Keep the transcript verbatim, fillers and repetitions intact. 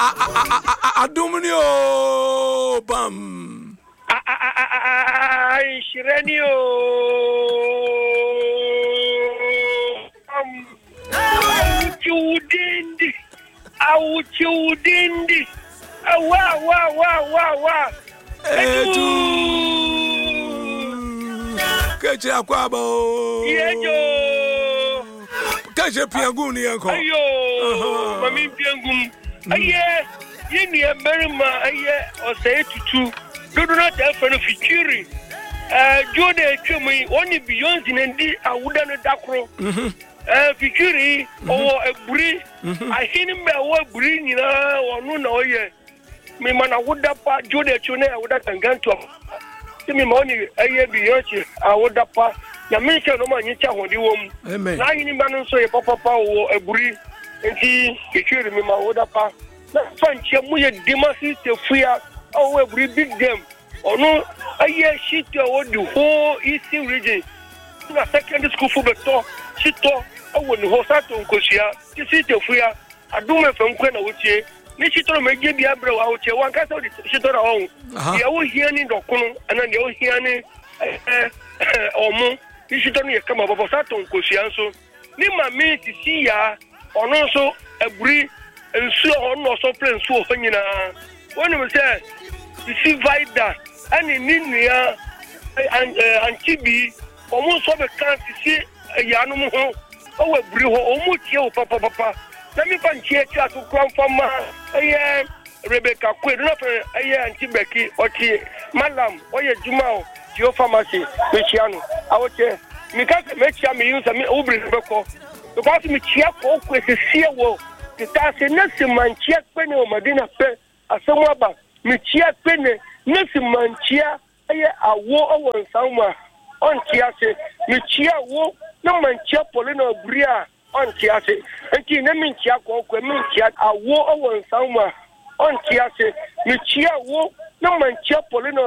Adumunio bam. Ai Shirenio. Um. Chudindi. Au chudindi. Wa wa wa wa wa. Etu. Keche akwabo. Yejo. Keche pianguni yanko. Ayo. Mami piangum. Aye. Yeni emerima aye osay tutu. Dodo na telefone fikiri. Eh jode twemi oni Beyonce ndi awuda no dakro. Mhm. Eh fikiri o eburi. Ahini me o eburi nyina wonu na oye. Me mana wuda pa jode twene awuda tanganto. Timi ma oni aye Beyonce awuda pa. Ya mention no ma nyicha hodi wom. Na ahini ma no so ye papa pa o eburi. Enti fikiri me ma wuda pa. Na fanche mu ye demasi te fuya o eburi big game. Ono aye shit o the whole eastern region. Na secondary school for beto shito o ni ho sato nkosia ti site fuya adume famkwe na wotie ni shito me ge bia bre wa wotie wan ka so shito na won ya wo hia ni dokunu ana ni wo hia ni eh omo ni shito ni kama babo sato nkosia nso ni mami ti si ya ono so aburi nsu ono so plan nsu ho nyina wonu me say ti si vida ani ninia antibi omo so be kan si yanu mu ho o we buri ho omo tie o papa papa na mi fan tie tie to kwan fama eh Rebecca Kwe no fe eh antibeki o tie malam o ye juma o tie pharmacy me chiano awoche mi ka me chia me use me obri beko because mi chia ko ko se sie wo ti ta se na se man chia pe ne o madina pe asemu aba mi chia pe ne nesi manchia aye awo owo nsanwa ontia se michia wo na manchia polina bria ontia se enti na minchia ko ko minchia awo owo nsanwa ontia se michia wo na manchia polina